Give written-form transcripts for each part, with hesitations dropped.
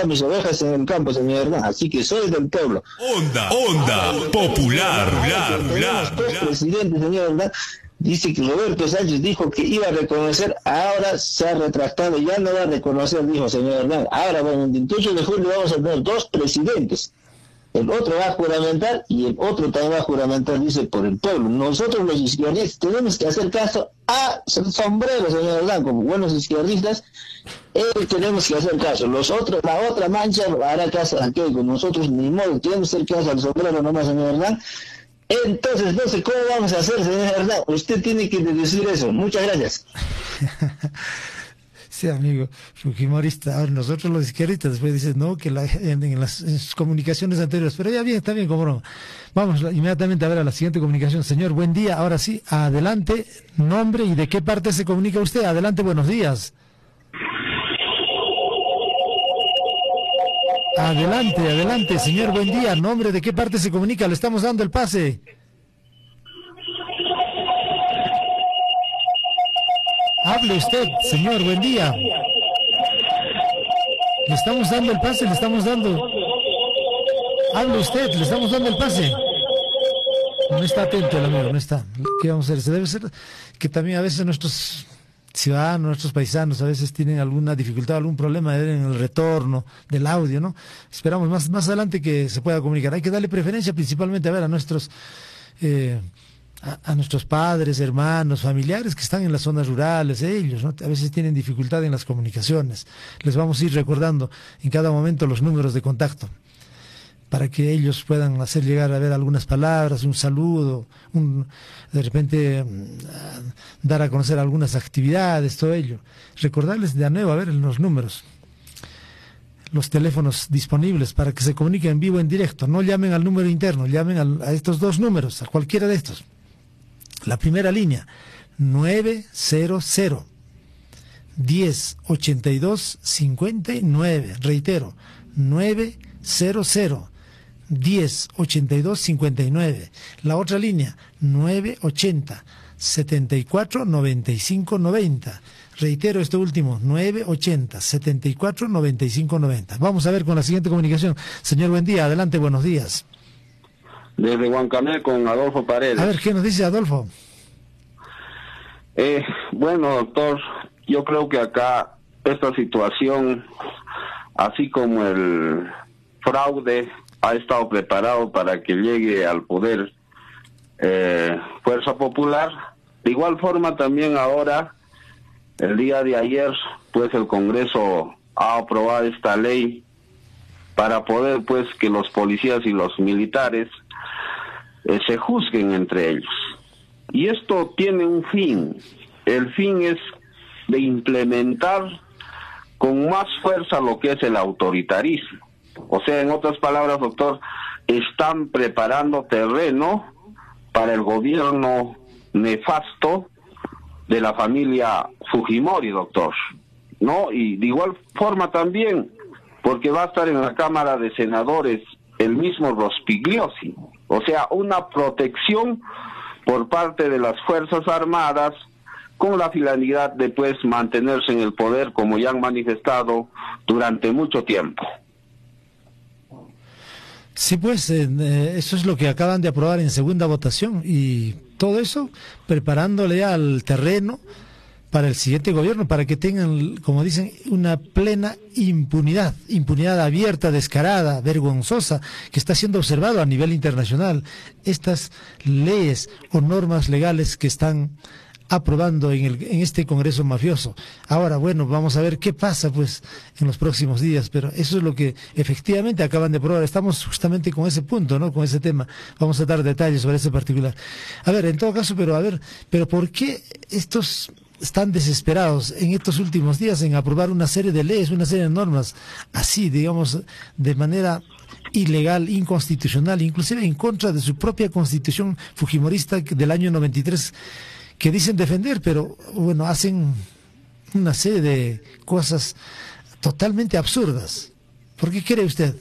dejado mis ovejas en el campo, señor Hernán, así que soy del pueblo. Onda popular. Tenemos dos presidentes, señor Hernán. Dice que Roberto Sánchez dijo que iba a reconocer, ahora se ha retractado, ya no va a reconocer, dijo señor Hernán. Ahora, bueno, el 28 de julio vamos a tener dos presidentes. El otro va a juramentar y el otro también va a juramentar, dice, por el pueblo. Nosotros los izquierdistas tenemos que hacer caso a Sombrero, señor Hernán, como buenos izquierdistas, tenemos que hacer caso. Los otros, la otra mancha hará caso a aquello. Nosotros ni modo, tenemos que hacer caso al Sombrero nomás, señor Hernán. Entonces, no sé cómo vamos a hacer, señor Hernán. Usted tiene que decir eso. Muchas gracias. Sí, amigo fujimorista. Ahora nosotros los izquierdistas después dicen no, que en sus comunicaciones anteriores, pero ya bien, está bien, como no. Vamos inmediatamente a ver a la siguiente comunicación. Señor, buen día. Ahora sí, adelante, nombre y de qué parte se comunica usted. Adelante, buenos días. Adelante, señor, buen día. Nombre, de qué parte se comunica. Le estamos dando el pase. Hable usted, señor, buen día. Le estamos dando el pase, le estamos dando. Hable usted, le estamos dando el pase. No está atento el amigo, no está. ¿Qué vamos a hacer? Se debe ser que también a veces nuestros ciudadanos, nuestros paisanos, a veces tienen alguna dificultad, algún problema en el retorno del audio, ¿no? Esperamos más adelante que se pueda comunicar. Hay que darle preferencia principalmente a ver a nuestros nuestros padres, hermanos, familiares que están en las zonas rurales, ellos, ¿no? A veces tienen dificultad en las comunicaciones. Les vamos a ir recordando en cada momento los números de contacto para que ellos puedan hacer llegar a ver algunas palabras, un saludo, de repente dar a conocer algunas actividades, todo ello. Recordarles de nuevo, a ver, los números, los teléfonos disponibles para que se comuniquen en vivo, en directo. No llamen al número interno, llamen a estos dos números, a cualquiera de estos. La primera línea, 900 1082 59, reitero, 900 1082 59. La otra línea, 980 74 95 90. Reitero esto último, 980 74 95 90. Vamos a ver con la siguiente comunicación. Señor, buen día, adelante, buenos días. Desde Huancamé con Adolfo Paredes. A ver, ¿qué nos dice Adolfo? Bueno, doctor, yo creo que acá esta situación, así como el fraude ha estado preparado para que llegue al poder Fuerza Popular, de igual forma también ahora, el día de ayer, pues el Congreso ha aprobado esta ley para poder, pues, que los policías y los militares se juzguen entre ellos. Y esto tiene un fin. El fin es de implementar con más fuerza lo que es el autoritarismo. O sea, en otras palabras, doctor, están preparando terreno para el gobierno nefasto de la familia Fujimori, doctor, ¿no? Y de igual forma también, porque va a estar en la Cámara de Senadores el mismo Rospigliosi. O sea, una protección por parte de las Fuerzas Armadas con la finalidad de, pues, mantenerse en el poder, como ya han manifestado durante mucho tiempo. Sí, pues eso es lo que acaban de aprobar en segunda votación y todo eso preparándole al terreno para el siguiente gobierno, para que tengan, como dicen, una plena impunidad abierta, descarada, vergonzosa, que está siendo observado a nivel internacional. Estas leyes o normas legales que están aprobando en este Congreso mafioso. Ahora, bueno, vamos a ver qué pasa pues en los próximos días, pero eso es lo que efectivamente acaban de aprobar. Estamos justamente con ese punto, ¿no? Con ese tema. Vamos a dar detalles sobre ese particular. A ver, en todo caso, pero ¿por qué estos están desesperados en estos últimos días en aprobar una serie de leyes, una serie de normas, así, digamos, de manera ilegal, inconstitucional, inclusive en contra de su propia constitución fujimorista del año 93, que dicen defender, pero bueno, hacen una serie de cosas totalmente absurdas? ¿Por qué cree usted?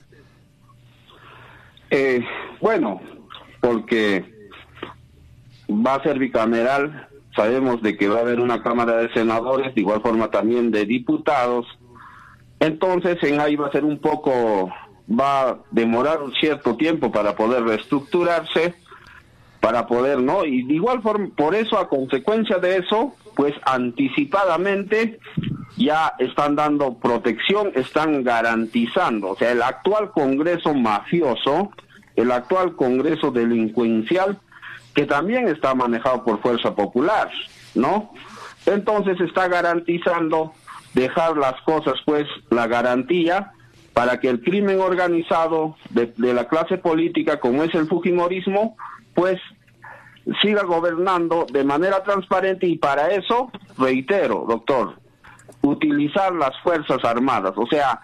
Bueno, porque va a ser bicameral. Sabemos de que va a haber una Cámara de Senadores, de igual forma también de diputados, Entonces en ahí va a ser un poco, va a demorar un cierto tiempo para poder reestructurarse, para poder, ¿no? Y de igual forma, por eso, a consecuencia de eso, pues anticipadamente ya están dando protección, están garantizando, o sea, el actual Congreso mafioso, el actual Congreso delincuencial, que también está manejado por Fuerza Popular, ¿no? Entonces está garantizando dejar las cosas, pues, la garantía para que el crimen organizado de la clase política, como es el fujimorismo, pues siga gobernando de manera transparente, y para eso, reitero, doctor, utilizar las Fuerzas Armadas, o sea,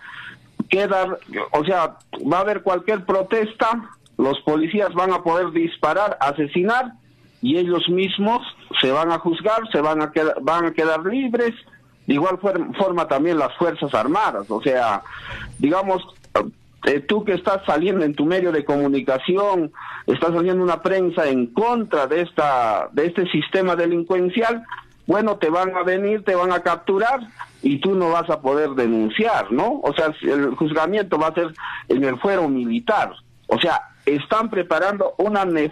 va a haber cualquier protesta, los policías van a poder disparar, asesinar, y ellos mismos se van a juzgar, van a quedar libres. De igual forma también las Fuerzas Armadas, o sea, digamos, tú que estás saliendo en tu medio de comunicación, estás haciendo una prensa en contra de este sistema delincuencial, bueno, te van a venir, te van a capturar y tú no vas a poder denunciar, ¿no? O sea, el juzgamiento va a ser en el fuero militar. O sea, están preparando un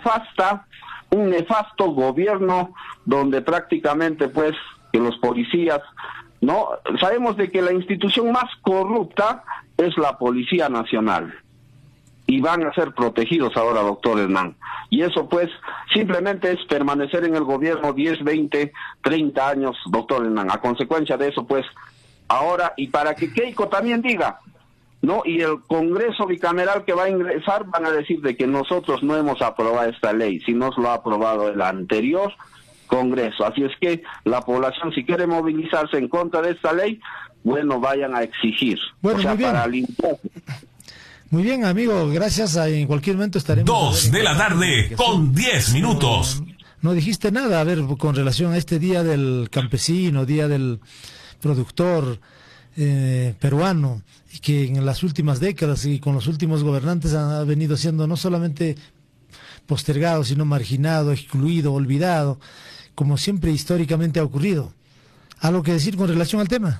nefasto gobierno donde prácticamente, pues, que los policías, ¿no? Sabemos de que la institución más corrupta es la Policía Nacional, y van a ser protegidos ahora, doctor Hernán. Y eso, pues, simplemente es permanecer en el gobierno 10, 20, 30 años, doctor Hernán. A consecuencia de eso, pues, ahora, y para que Keiko también diga, ¿no? Y el Congreso bicameral que va a ingresar van a decir de que nosotros no hemos aprobado esta ley, si no lo ha aprobado el anterior Congreso. Así es que la población, si quiere movilizarse en contra de esta ley, bueno, vayan a exigir. Bueno, o sea, muy bien. para limpiar. Muy bien, amigo, gracias. En cualquier momento estaremos... 2 de la tarde con 10 minutos. No dijiste nada, a ver, con relación a este Día del Campesino, Día del Productor peruano, y que en las últimas décadas y con los últimos gobernantes ha venido siendo no solamente postergado, sino marginado, excluido, olvidado, como siempre históricamente ha ocurrido. ¿Algo que decir con relación al tema?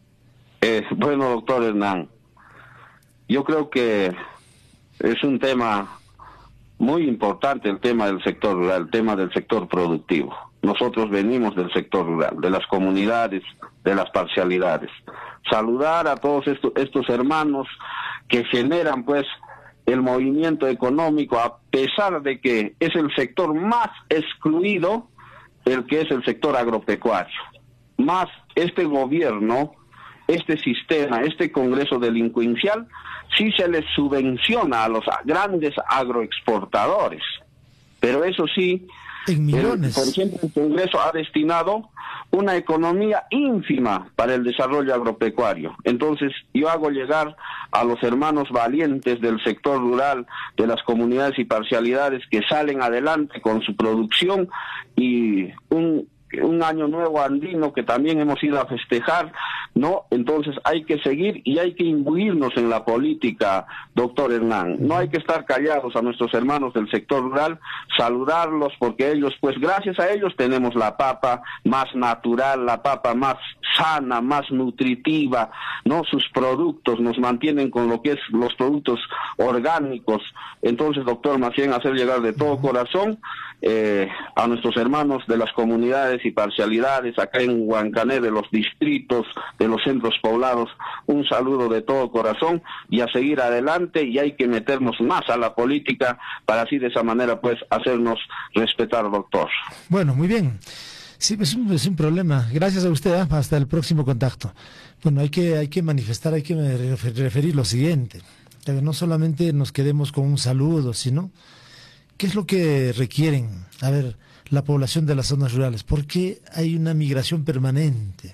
Bueno, doctor Hernán, yo creo que es un tema muy importante, el tema del sector rural, el tema del sector productivo. Nosotros venimos del sector rural, de las comunidades, de las parcialidades. Saludar a todos estos hermanos que generan, pues, el movimiento económico, a pesar de que es el sector más excluido, el que es el sector agropecuario. Más este gobierno, este sistema, este Congreso delincuencial, sí se les subvenciona a los grandes agroexportadores. Pero eso sí, en millones. Por ejemplo, el Congreso ha destinado una economía ínfima para el desarrollo agropecuario. Entonces, yo hago llegar a los hermanos valientes del sector rural, de las comunidades y parcialidades que salen adelante con su producción, y un año nuevo andino que también hemos ido a festejar, ¿no? Entonces hay que seguir y hay que imbuirnos en la política, doctor Hernán. No hay que estar callados a nuestros hermanos del sector rural, saludarlos, porque ellos, pues gracias a ellos tenemos la papa más natural, la papa más sana, más nutritiva, ¿no? Sus productos nos mantienen con lo que es los productos orgánicos. Entonces, doctor, más bien hacer llegar de todo corazón a nuestros hermanos de las comunidades y parcialidades acá en Huancané, de los distritos, de los centros poblados, un saludo de todo corazón, y a seguir adelante, y hay que meternos más a la política para así de esa manera, pues, hacernos respetar, doctor. Bueno, muy bien. Sí, es un problema. Gracias a usted, hasta el próximo contacto. Bueno, hay que manifestar, hay que referir lo siguiente, que no solamente nos quedemos con un saludo, sino ¿qué es lo que requieren? A ver, la población de las zonas rurales. ¿Por qué hay una migración permanente?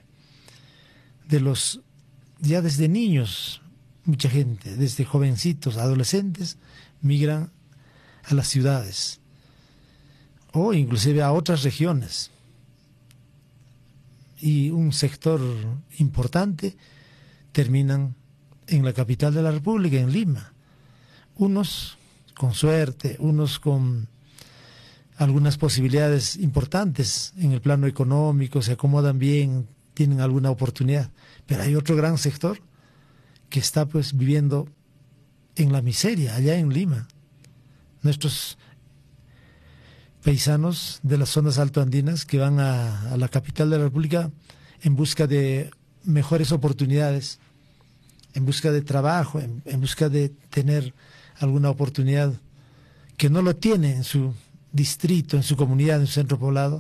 Ya desde niños, mucha gente, desde jovencitos, adolescentes, migran a las ciudades o inclusive a otras regiones. Y un sector importante terminan en la capital de la República, en Lima. Unos con suerte, unos con algunas posibilidades importantes en el plano económico, se acomodan bien, tienen alguna oportunidad, pero hay otro gran sector que está pues viviendo en la miseria allá en Lima. Nuestros paisanos de las zonas altoandinas que van a la capital de la República en busca de mejores oportunidades, en busca de trabajo, en busca de tener alguna oportunidad que no lo tiene en su distrito, en su comunidad, en su centro poblado.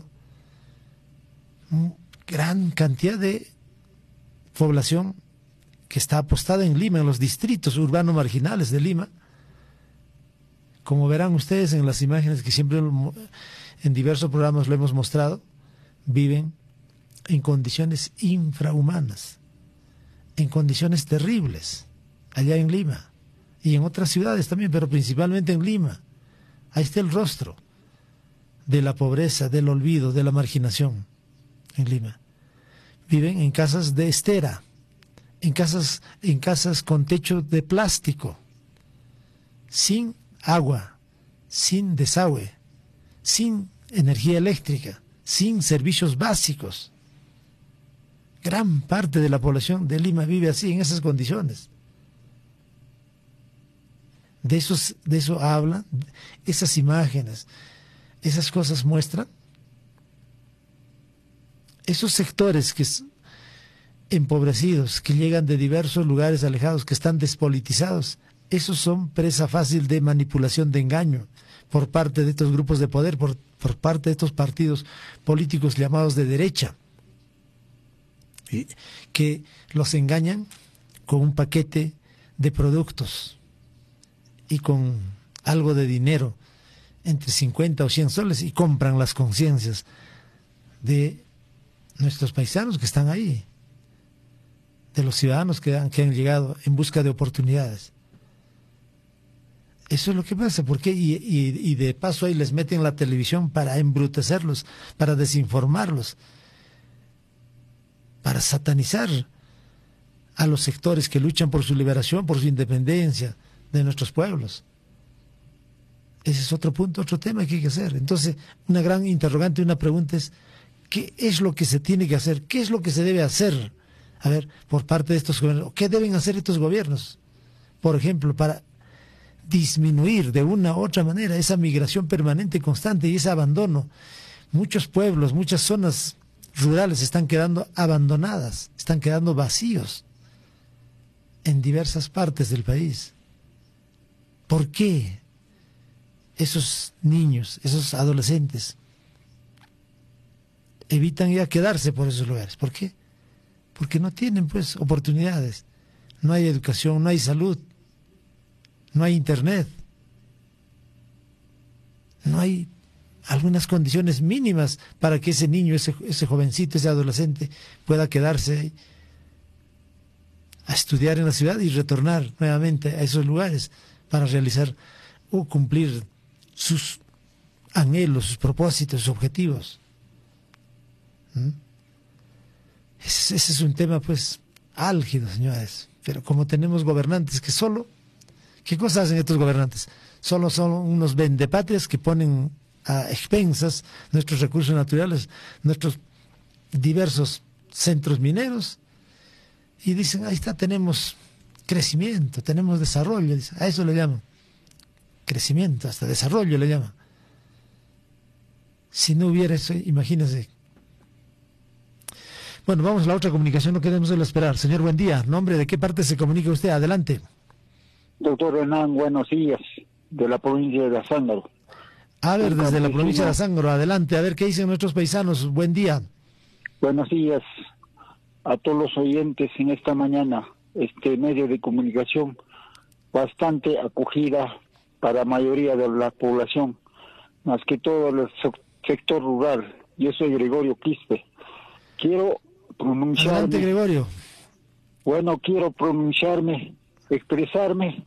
Gran cantidad de población que está apostada en Lima, en los distritos urbanos marginales de Lima. Como verán ustedes en las imágenes que siempre en diversos programas lo hemos mostrado, viven en condiciones infrahumanas, en condiciones terribles, allá en Lima y en otras ciudades también, pero principalmente en Lima. Ahí está el rostro de la pobreza, del olvido, de la marginación en Lima. Viven en casas de estera, en casas con techo de plástico, sin agua, sin desagüe, sin energía eléctrica, sin servicios básicos. Gran parte de la población de Lima vive así, en esas condiciones. De eso hablan, esas imágenes, esas cosas muestran esos sectores que empobrecidos, que llegan de diversos lugares alejados, que están despolitizados. Esos son presa fácil de manipulación, de engaño por parte de estos grupos de poder, por parte de estos partidos políticos llamados de derecha, que los engañan con un paquete de productos y con algo de dinero, entre 50 o 100 soles, y compran las conciencias de nuestros paisanos que están ahí, de los ciudadanos que han llegado en busca de oportunidades. Eso es lo que pasa. ¿Por qué? Y de paso ahí les meten la televisión para embrutecerlos, para desinformarlos, para satanizar a los sectores que luchan por su liberación, por su independencia de nuestros pueblos. Ese es otro punto, otro tema que hay que hacer. Entonces, una gran interrogante, una pregunta es: ¿qué es lo que se tiene que hacer? ¿Qué es lo que se debe hacer? A ver, por parte de estos gobiernos. ¿Qué deben hacer estos gobiernos? Por ejemplo, para disminuir de una u otra manera esa migración permanente, constante, y ese abandono. Muchos pueblos, muchas zonas rurales están quedando abandonadas, están quedando vacíos en diversas partes del país. ¿Por qué esos niños, esos adolescentes evitan ya quedarse por esos lugares? ¿Por qué? Porque no tienen pues oportunidades. No hay educación, no hay salud, no hay internet, no hay algunas condiciones mínimas para que ese niño, ese jovencito, ese adolescente pueda quedarse a estudiar en la ciudad y retornar nuevamente a esos lugares para realizar o cumplir sus anhelos, sus propósitos, sus objetivos. Ese es un tema pues álgido, señores. Pero como tenemos gobernantes que solo, ¿qué cosas hacen estos gobernantes? Solo son unos vendepatrias que ponen a expensas nuestros recursos naturales, nuestros diversos centros mineros, y dicen: ahí está, tenemos crecimiento, tenemos desarrollo. A eso le llaman crecimiento, hasta desarrollo le llaman. Si no hubiera eso, imagínense. Bueno, vamos a la otra comunicación, no queremos esperar. Señor, buen día. ¿Nombre de qué parte se comunica usted? Adelante. Doctor Hernán, buenos días, de la provincia de Azángaro. A ver, desde la provincia de Azángaro, adelante, a ver qué dicen nuestros paisanos. Buen día. Buenos días a todos los oyentes en esta mañana. Este medio de comunicación bastante acogida para la mayoría de la población, más que todo el sector rural. Yo soy Gregorio Quispe. Quiero pronunciarme. Adelante, Gregorio. Bueno, quiero pronunciarme, expresarme.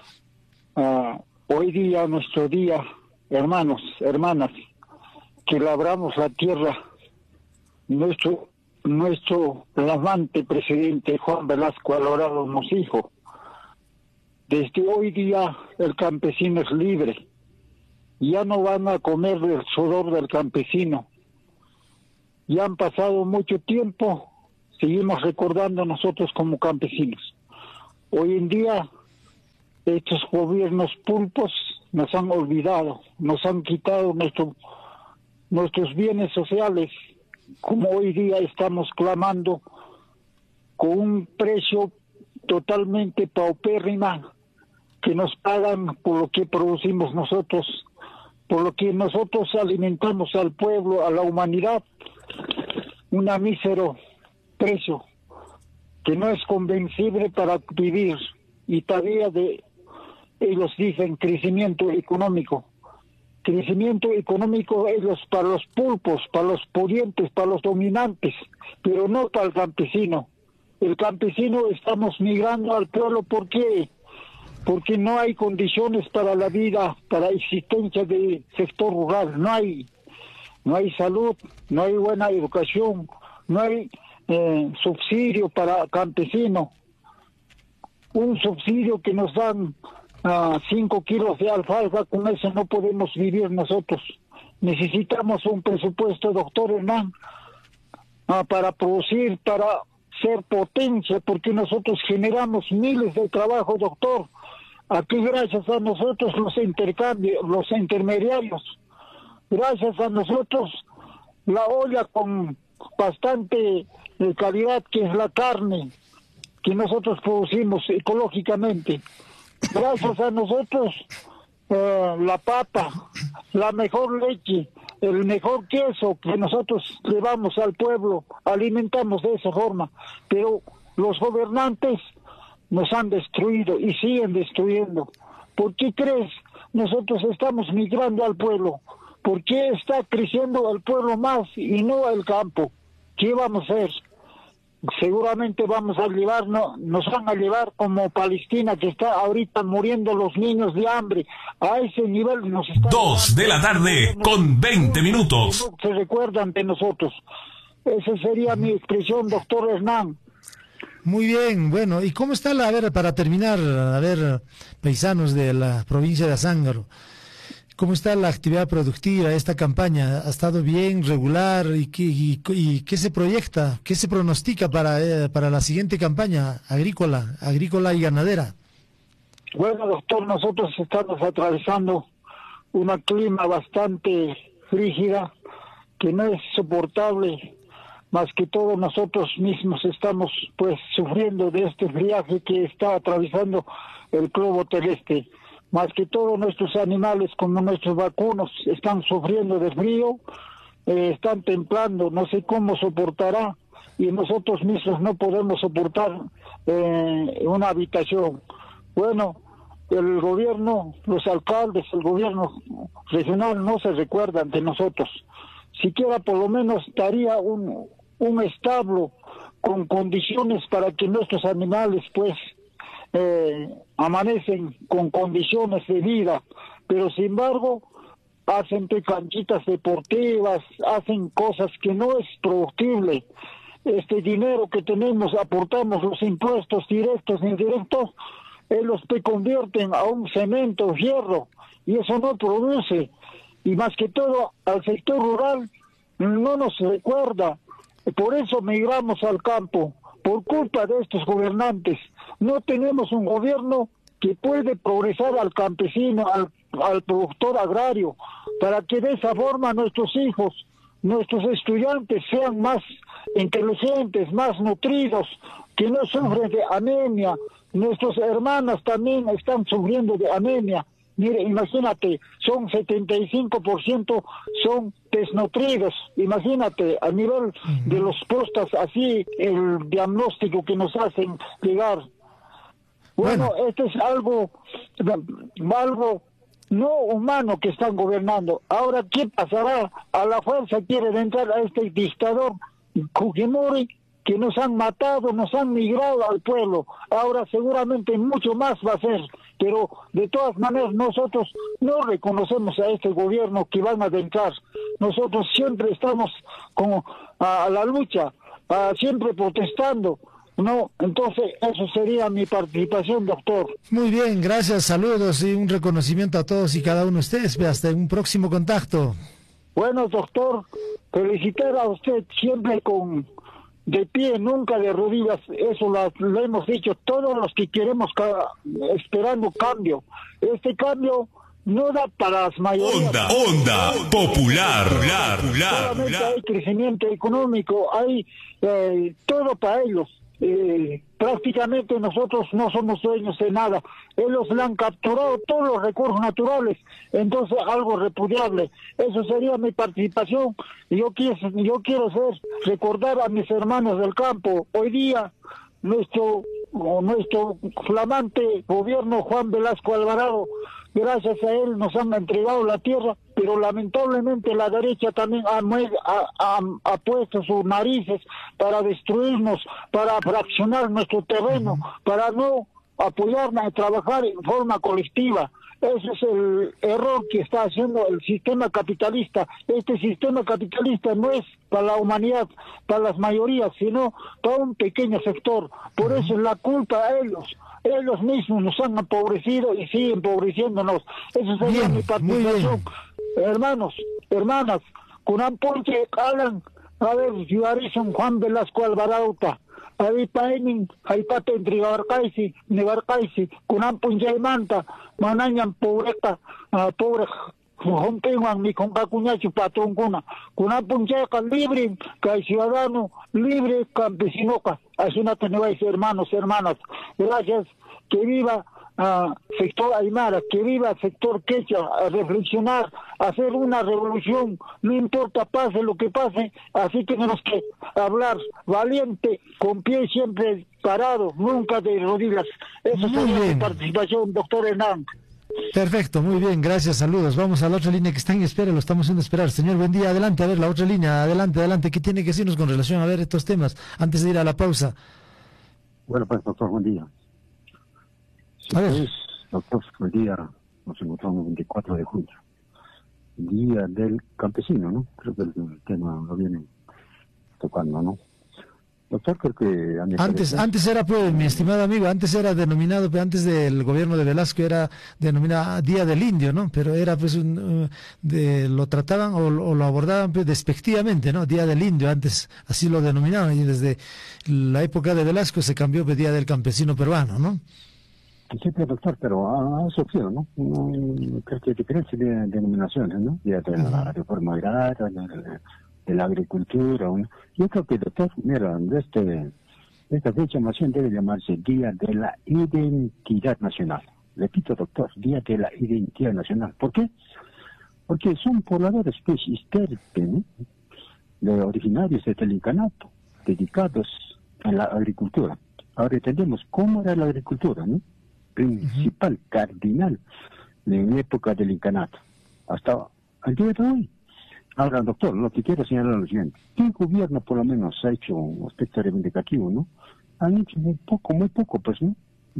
Hoy día, nuestro día, hermanos, hermanas, que labramos la tierra, nuestro flamante presidente Juan Velasco Alvarado nos dijo: desde hoy día el campesino es libre, ya no van a comer del sudor del campesino. Ya han pasado mucho tiempo, seguimos recordando nosotros como campesinos. Hoy en día estos gobiernos pulpos nos han olvidado, nos han quitado nuestros bienes sociales, como hoy día estamos clamando con un precio totalmente paupérrima que nos pagan por lo que producimos nosotros, por lo que nosotros alimentamos al pueblo, a la humanidad, un mísero precio que no es convencible para vivir, y todavía ellos dicen crecimiento económico ellos para los pulpos, para los pudientes, para los dominantes, pero no para el campesino. El campesino estamos migrando al pueblo, ¿por qué? Porque no hay condiciones para la vida, para la existencia del sector rural, no hay salud, no hay buena educación, no hay subsidio para campesino, un subsidio que nos dan 5 kilos de alfalfa, con eso no podemos vivir nosotros. Necesitamos un presupuesto, doctor Hernán, para producir, para ser potencia, porque nosotros generamos miles de trabajo, doctor. Aquí gracias a nosotros los intercambios, los intermediarios, gracias a nosotros la olla con bastante calidad, que es la carne que nosotros producimos ecológicamente, gracias a nosotros la papa, la mejor leche, el mejor queso que nosotros llevamos al pueblo, alimentamos de esa forma, pero los gobernantes nos han destruido y siguen destruyendo. ¿Por qué crees? Nosotros estamos migrando al pueblo. ¿Por qué está creciendo el pueblo más y no el campo? ¿Qué vamos a hacer? Seguramente vamos a llevarnos, nos van a llevar como Palestina, que está ahorita muriendo los niños de hambre. A ese nivel nos están... 2 de la tarde con 20 minutos. No se recuerdan de nosotros. Esa sería mi expresión, doctor Hernán. Muy bien, bueno, ¿y cómo está a ver, para terminar, paisanos de la provincia de Azángaro, cómo está la actividad productiva, esta campaña? ¿Ha estado bien, regular? ¿Y qué se proyecta, qué se pronostica para la siguiente campaña agrícola y ganadera? Bueno, doctor, nosotros estamos atravesando un clima bastante rígida, que no es soportable. Más que todo nosotros mismos estamos pues sufriendo de este friaje que está atravesando el globo terrestre. Más que todo nuestros animales, como nuestros vacunos, están sufriendo de frío, están templando, no sé cómo soportará, y nosotros mismos no podemos soportar una habitación. Bueno, el gobierno, los alcaldes, el gobierno regional no se recuerdan de nosotros. Siquiera por lo menos daría un establo con condiciones para que nuestros animales pues amanecen con condiciones de vida, pero sin embargo hacen canchitas deportivas, hacen cosas que no es productible. Este dinero que tenemos, aportamos los impuestos directos e indirectos, ellos te convierten a un cemento, fierro, y eso no produce. Y más que todo al sector rural no nos recuerda. Por eso migramos al campo, por culpa de estos gobernantes. No tenemos un gobierno que puede progresar al campesino, al productor agrario, para que de esa forma nuestros hijos, nuestros estudiantes sean más inteligentes, más nutridos, que no sufren de anemia. Nuestras hermanas también están sufriendo de anemia. Mire, imagínate, son 75% son desnutridos. Imagínate, a nivel de los postas, así el diagnóstico que nos hacen llegar. Bueno, esto es algo no humano que están gobernando. Ahora, ¿qué pasará? A la fuerza quieren entrar a este dictador Fujimori, que nos han matado, nos han migrado al pueblo. Ahora seguramente mucho más va a ser, pero de todas maneras nosotros no reconocemos a este gobierno que van a adentrar. Nosotros siempre estamos como a la lucha, siempre protestando, ¿no? Entonces eso sería mi participación, doctor. Muy bien, gracias, saludos y un reconocimiento a todos y cada uno de ustedes. Hasta un próximo contacto. Bueno, doctor, felicitar a usted siempre con de pie, nunca de rodillas. Eso lo hemos dicho todos los que queremos, esperando cambio. Este cambio no da para las mayorías. Onda popular. Solamente hay crecimiento económico, hay todo para ellos. Prácticamente nosotros no somos dueños de nada. Ellos le han capturado todos los recursos naturales, entonces algo repudiable. Eso sería mi participación. Yo quiero recordar a mis hermanos del campo. Hoy día nuestro flamante gobierno Juan Velasco Alvarado, gracias a él nos han entregado la tierra, pero lamentablemente la derecha también ha puesto sus narices para destruirnos, para fraccionar nuestro terreno, para no apoyarnos a trabajar en forma colectiva. Ese es el error que está haciendo el sistema capitalista. Este sistema capitalista no es para la humanidad, para las mayorías, sino para un pequeño sector. Por eso es la culpa a ellos. Ellos mismos nos han empobrecido y siguen empobreciéndonos. Eso sería mi participación. Hermanos, hermanas, Kunan Ponche, Alan, a ver, Yuarison Juan Velasco Alvarado, ahí paenin, ahí pate entre Nevarcaisi, Kunan Ponche Manta, Manañan pobreta, pobre. Hompenguan mi con cacuñacho patrón Kunan Ponche libre, que ciudadano libre, campesino, así no tenéis hermanos, hermanas. Gracias, que viva sector Aymara, que viva el sector Quechua, a reflexionar, a hacer una revolución, no importa pase lo que pase, así tenemos que hablar valiente, con pie siempre parado, nunca de rodillas. Eso sería mi participación, doctor Hernán. Perfecto, muy bien, gracias, saludos. Vamos a la otra línea que está en espera, lo estamos haciendo esperar. Señor, buen día, adelante, a ver, la otra línea, adelante, ¿qué tiene que decirnos con relación a ver estos temas antes de ir a la pausa? Bueno, pues, doctor, buen día. A ver. Pues, doctor, hoy día nos encontramos el 24 de junio, Día del Campesino, ¿no? Creo que el tema lo viene tocando, ¿no? Doctor, creo que... Antes era, pues, mi estimado amigo, antes era denominado, pues, antes del gobierno de Velasco era denominado Día del Indio, ¿no? Pero era, pues, lo trataban o lo abordaban, pues, despectivamente, ¿no? Día del Indio, antes así lo denominaban, y desde la época de Velasco se cambió, pues, Día del Campesino Peruano, ¿no? Sí, pero doctor, pero ha surgido, ¿no? Creo que hay diferentes denominaciones, ¿no? Día de la reforma agraria, de la agricultura. Yo creo que, doctor, mira, esta fecha más bien debe llamarse Día de la Identidad Nacional. Repito, doctor, Día de la Identidad Nacional. ¿Por qué? Porque son pobladores, pues, ¿no? De originarios del incanato, dedicados a la agricultura. Ahora entendemos cómo era la agricultura, ¿no? Principal, cardinal, en época del incanato, hasta el día de hoy. Ahora, doctor, lo que quiero señalar es lo siguiente. ¿Qué gobierno por lo menos ha hecho un aspecto reivindicativo, no? Han hecho muy poco, pues, ¿no?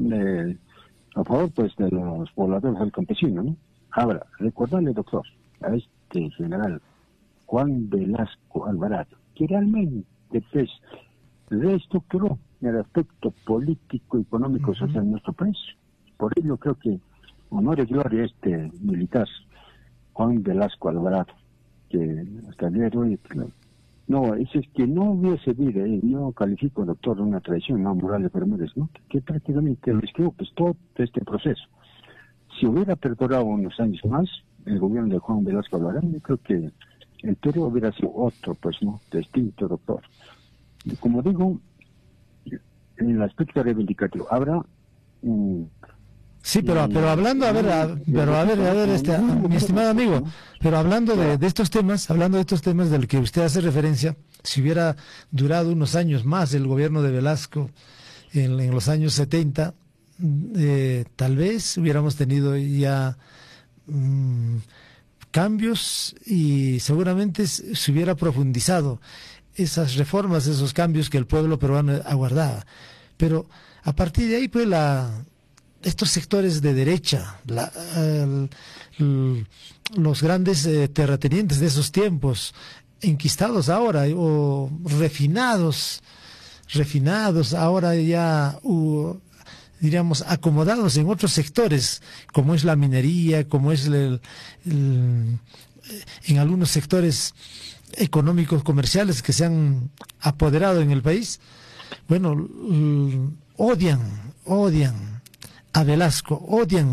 A favor, pues, de los pobladores del campesino, ¿no? Ahora, recordarle, doctor, a este general Juan Velasco Alvarado, que realmente, pues, reestructuró el aspecto político, económico, social de nuestro país. Por ello creo que honor y gloria a este militar, Juan Velasco Alvarado, que hasta el día de hoy, no, es que no hubiese habido, yo califico, doctor, una traición no moral de Bermúdez, ¿no? Que prácticamente rescribió, pues, todo este proceso. Si hubiera perdurado unos años más, el gobierno de Juan Velasco Alvarado, yo creo que el Perú hubiera sido otro, pues, ¿no? Distinto, doctor. Y como digo, en el aspecto reivindicativo, habrá... Sí, pero hablando, mi estimado amigo, pero hablando de estos temas, del que usted hace referencia, si hubiera durado unos años más el gobierno de Velasco en los años 70, tal vez hubiéramos tenido ya cambios y seguramente se hubiera profundizado esas reformas, esos cambios que el pueblo peruano aguardaba. Pero a partir de ahí, pues, estos sectores de derecha, los grandes terratenientes de esos tiempos, enquistados ahora o refinados ahora ya, diríamos, acomodados en otros sectores, como es la minería, como es en algunos sectores económicos, comerciales que se han apoderado en el país, bueno, odian a Velasco, odian